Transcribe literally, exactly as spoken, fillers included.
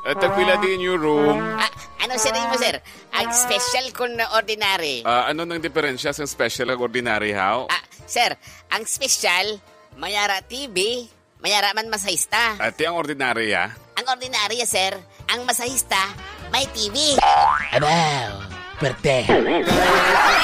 At tagpila din yung room. Ah, ano sir mo, sir? Ang special kun ordinary. Ah, ano nang diferensya sa special ag ordinary, how? Ah, sir, ang special, mayara T V, mayara man masahista. At yung ordinary, ah? Ang ordinary, sir, ang masahista, may T V. Abaw, perte.